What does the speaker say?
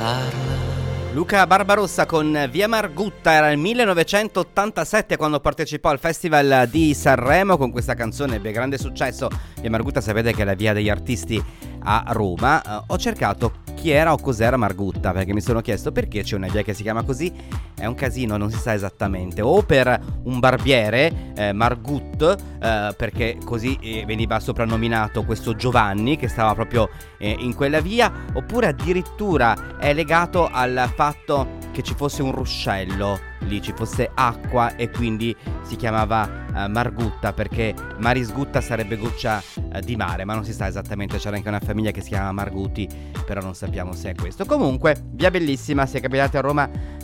Luca Barbarossa con Via Margutta. Era il 1987 quando partecipò al Festival di Sanremo con questa canzone, ebbe grande successo. Via Margutta sapete che è la via degli artisti a Roma. Ho cercato chi era o cos'era Margutta, perché mi sono chiesto perché c'è una via che si chiama così. È un casino, non si sa esattamente. O per un barbiere, Margut, perché così veniva soprannominato questo Giovanni che stava proprio in quella via, oppure addirittura è legato al fatto che ci fosse un ruscello lì, ci fosse acqua e quindi si chiamava Margutta, perché Marisgutta sarebbe goccia di mare, ma non si sa esattamente. C'era anche una famiglia che si chiama Margutti, però non sappiamo se è questo. Comunque, via bellissima, se capitate a Roma